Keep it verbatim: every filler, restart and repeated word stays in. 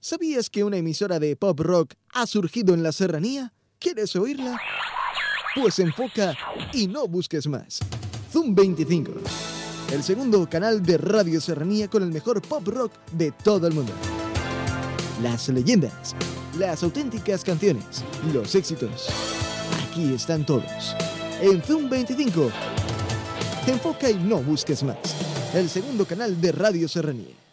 ¿Sabías que una emisora de pop rock ha surgido en la serranía? ¿Quieres oírla? Pues enfoca y no busques más. Zoom veinticinco, el segundo canal de Radio Serranía con el mejor pop rock de todo el mundo. Las leyendas, las auténticas canciones, los éxitos. Aquí están todos. En Zoom veinticinco. Enfoca y no busques más. El segundo canal de Radio Serranía.